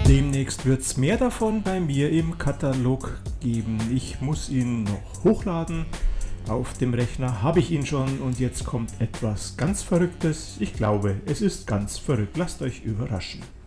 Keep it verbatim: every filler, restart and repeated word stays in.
Demnächst wird es mehr davon bei mir im Katalog geben. Ich muss ihn noch hochladen. Auf dem Rechner habe ich ihn schon und jetzt kommt etwas ganz Verrücktes. Ich glaube, es ist ganz verrückt. Lasst euch überraschen.